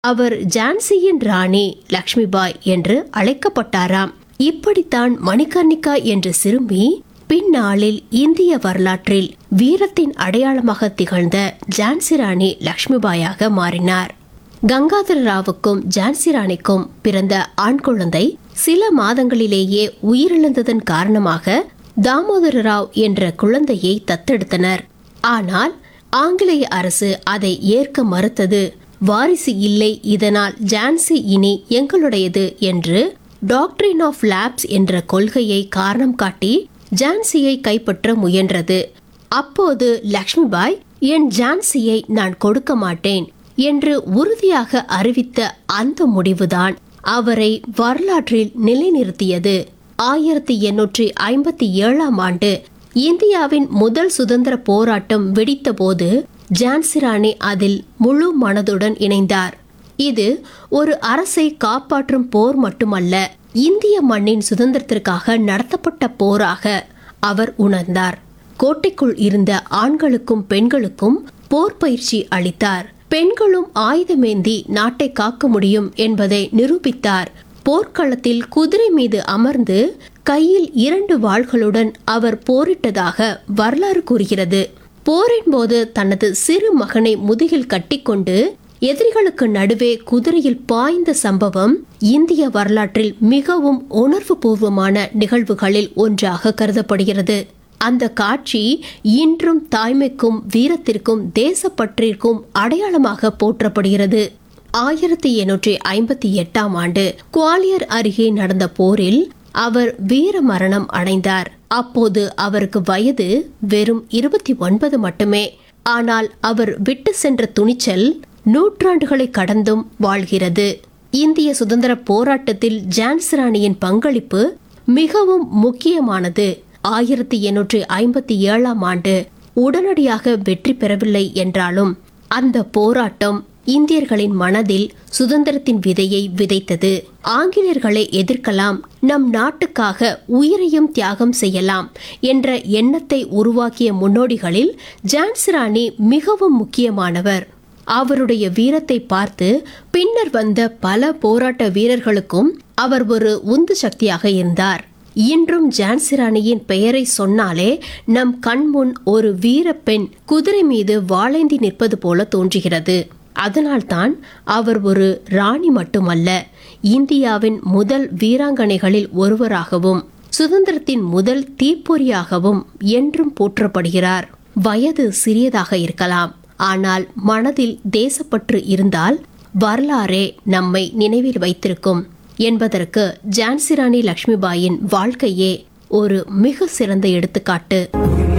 அவர் ஜான்சியின் ராணி லக்ஷ்மிபாய் என்று அழைக்கப்பட்டாராம். இப்படித்தான் மணிகர்ணிகா என்ற சிறுமி பின்னாளில் இந்திய வரலாற்றில் வீரத்தின் அடையாளமாக திகழ்ந்த ஜான்சி ராணி லக்ஷ்மிபாயாக மாறினார். கங்காதர ராவுக்கும் ஜான்சி ராணிக்கும் பிறந்த ஆண் குழந்தை சில மாதங்களிலேயே உயிரிழந்ததன் காரணமாக தாமோதர ராவ் என்ற குழந்தையை தத்தெடுத்தனர். ஆனால் ஆங்கிலேய அரசு அதை ஏற்க மறுத்தது. வாரிசு இல்லை, இதனால் ஜான்சி இனி எங்களுடையது என்று டாக்டரின் ஆஃப் லேப்ஸ் என்ற கொள்கையை காரணம் காட்டி ஜான்சியை கைப்பற்ற முயன்றது. அப்போது லக்ஷ்மிபாய், என் ஜான்சியை நான் கொடுக்க மாட்டேன் என்று உறுதியாக அறிவித்த அந்த முடிவுதான் அவரை வரலாற்றில் நிலைநிறுத்தியது. 1857 ஆண்டு இந்தியாவின் முதல் சுதந்திர போராட்டம் வெடித்த போது ஜான்சி ராணி அதில் முழு மனதுடன் இணைந்தார். இது ஒரு அரசை காப்பாற்றும் போர் மட்டுமல்ல, இந்திய மண்ணின் சுதந்திரத்திற்காக நடத்தப்பட்ட போராக அவர் உணர்ந்தார். கோட்டைக்குள் இருந்த ஆண்களுக்கும் பெண்களுக்கும் போர் பயிற்சி அளித்தார். பெண்களும் ஆயுதமேந்தி நாட்டை காக்க முடியும் என்பதை நிரூபித்தார். போர்க்களத்தில் குதிரை மீது அமர்ந்து கையில் 2 வாள்களுடன் அவர் போரிட்டதாக வரலாறு கூறுகிறது. போரின் போது தனது சிறு மகனை முதுகில் கட்டிக்கொண்டு எதிரிகளுக்கு நடுவே குதிரையில் பாய்ந்த சம்பவம் இந்திய வரலாற்றில் மிகவும் உணர்வு பூர்வமான நிகழ்வுகளில் ஒன்றாக கருதப்படுகிறது. அந்த காட்சி இன்றும் தாய்மைக்கும் வீரத்திற்கும் தேசப்பற்றிற்கும் அடையாளமாக போற்றப்படுகிறது. 1858 ஆண்டு குவாலியர் அருகே நடந்த போரில் அவர் வீர மரணம் அடைந்தார். அப்போது அவருக்கு வயது வெறும் 29 மட்டுமே. ஆனால் அவர் விட்டு சென்ற துணிச்சல் நூற்றாண்டுகளை கடந்தும் வாழ்கிறது. இந்திய சுதந்திர போராட்டத்தில் ஜான்சி ராணியின் பங்களிப்பு மிகவும் முக்கியமானது. 1857 ஆண்டு உடனடியாக வெற்றி பெறவில்லை என்றாலும் அந்த போராட்டம் இந்தியர்களின் மனதில் சுதந்திரத்தின் விதையை விதைத்தது. ஆங்கிலேயர்களை எதிர்க்கலாம், நம் நாட்டுக்காக உயிரையும் தியாகம் செய்யலாம் என்ற எண்ணத்தை உருவாக்கிய முன்னோடிகளில் ஜான்சி ராணி மிகவும் முக்கியமானவர். அவருடைய வீரத்தை பார்த்து பின்னர் வந்த பல போராட்ட வீரர்களுக்கும் அவர் ஒரு உந்து சக்தியாக இருந்தார். இன்றும் ஜான்சி ராணியின் பெயரை சொன்னாலே நம் கண்முன் ஒரு வீர பெண் குதிரை மீது வாளேந்தி நிற்பது போல தோன்றுகிறது. அதனால்தான் அவர் ஒரு ராணி மட்டுமல்ல, இந்தியாவின் முதல் வீராங்கனைகளில் ஒருவராகவும் சுதந்திரத்தின் முதல் தீப்பொறியாகவும் என்றும் போற்றப்படுகிறார். வயது சிறியதாக இருக்கலாம், ஆனால் மனதில் தேசப்பற்று இருந்தால் வரலாறே நம்மை நினைவில் வைத்திருக்கும் என்பதற்கு ஜான்சி ராணி லக்ஷ்மிபாயின் வாழ்க்கையே ஒரு மிக சிறந்த எடுத்துக்காட்டு.